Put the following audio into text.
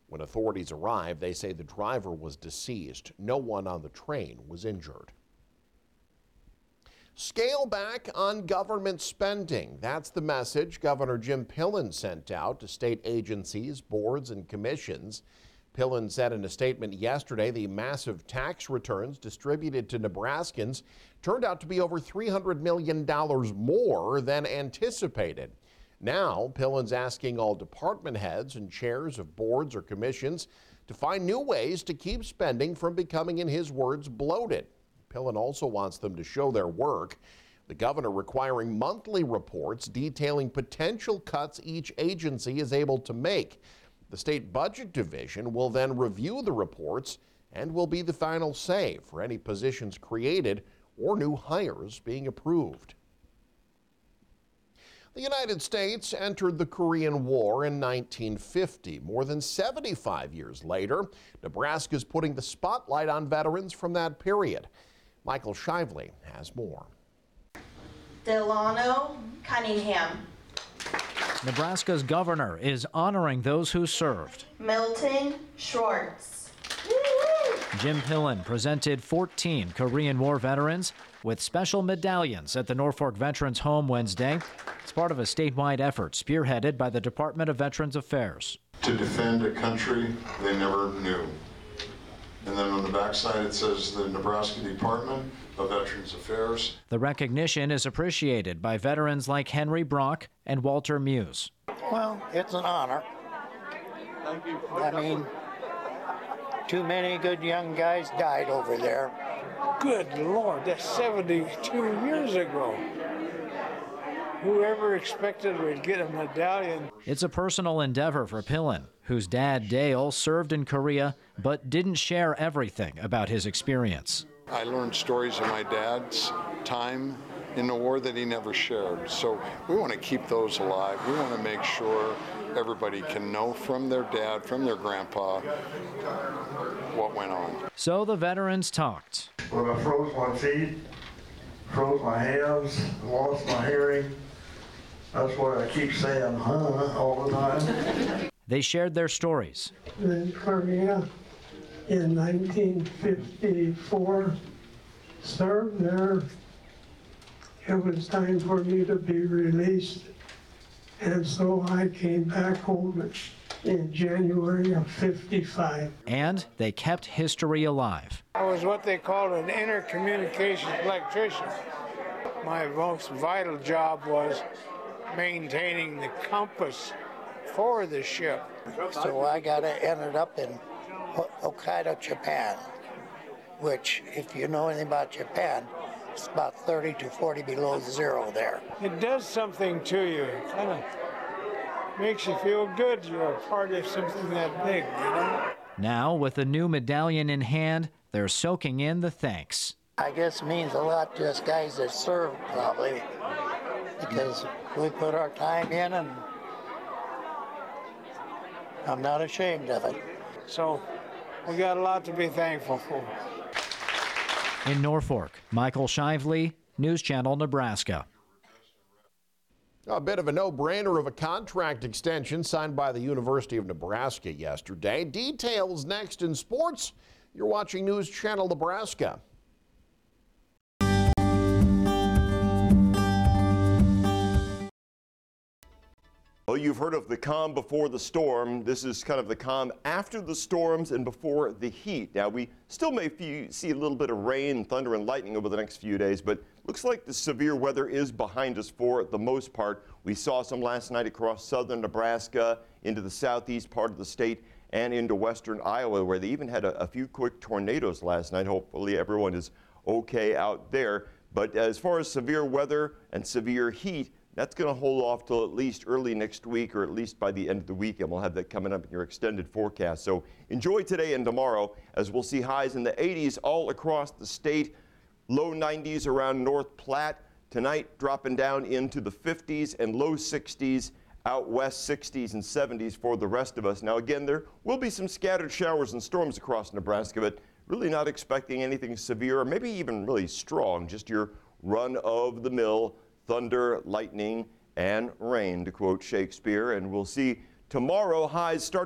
When authorities arrived, they say the driver was deceased. No one on the train was injured. Scale back on government spending. That's the message Governor Jim Pillen sent out to state agencies, boards, and commissions. Pillen said in a statement yesterday the massive tax returns distributed to Nebraskans turned out to be over $300 million more than anticipated. Now, Pillen's asking all department heads and chairs of boards or commissions to find new ways to keep spending from becoming, in his words, bloated. Pillen also wants them to show their work. The governor requiring monthly reports detailing potential cuts each agency is able to make. The state budget division will then review the reports and will be the final say for any positions created or new hires being approved. The United States entered the Korean War in 1950. More than 75 years later, Nebraska is putting the spotlight on veterans from that period. Michael Shively has more. Delano Cunningham. Nebraska's governor is honoring those who served. Milton Schwartz. Jim Pillen presented 14 Korean War veterans with special medallions at the Norfolk Veterans Home Wednesday. It's part of a statewide effort spearheaded by the Department of Veterans Affairs. To defend a country they never knew. And then on the backside it says the Nebraska Department of Veterans Affairs. The recognition is appreciated by veterans like Henry Brock and Walter Muse. Well, it's an honor. Thank you. I mean, too many good young guys died over there. Good Lord, that's 72 years ago. Whoever expected we'd get a medallion. It's a personal endeavor for Pillen, whose dad, Dale, served in Korea but didn't share everything about his experience. I learned stories of my dad's time in the war that he never shared. So we want to keep those alive. We want to make sure everybody can know from their dad, from their grandpa, what went on. So the veterans talked. When I froze my feet, froze my hands, lost my hearing, that's why I keep saying, all the time. They shared their stories. In Korea in 1954, served there. It was time for me to be released. And so I came back home in January of '55. And they kept history alive. I was what they called an intercommunications electrician. My most vital job was maintaining the compass for the ship. So I ended up in Hokkaido, Japan, which, if you know anything about Japan, it's about 30 to 40 below zero there. It does something to you. It kind of makes you feel good you're a part of something that big, you know? Now, with a new medallion in hand, they're soaking in the thanks. I guess it means a lot to us guys that served, probably, because we put our time in, and I'm not ashamed of it. So we got a lot to be thankful for. In Norfolk, Michael Shively, News Channel, Nebraska. A bit of a no-brainer of a contract extension signed by the University of Nebraska yesterday. Details next in sports. You're watching News Channel Nebraska. Well, you've heard of the calm before the storm. This is kind of the calm after the storms and before the heat. Now, we still may see a little bit of rain, thunder, and lightning over the next few days, but looks like the severe weather is behind us for the most part. We saw some last night across southern Nebraska, into the southeast part of the state, and into western Iowa, where they even had a few quick tornadoes last night. Hopefully everyone is okay out there. But as far as severe weather and severe heat, that's going to hold off till at least early next week, or at least by the end of the weekend. We'll have that coming up in your extended forecast. So enjoy today and tomorrow, as we'll see highs in the 80s all across the state, low 90s around North Platte. Tonight, dropping down into the 50s and low 60s, out west 60s and 70s for the rest of us. Now again, there will be some scattered showers and storms across Nebraska, but really not expecting anything severe or maybe even really strong, just your run-of-the-mill thunder, lightning, and rain, to quote Shakespeare. And we'll see tomorrow highs start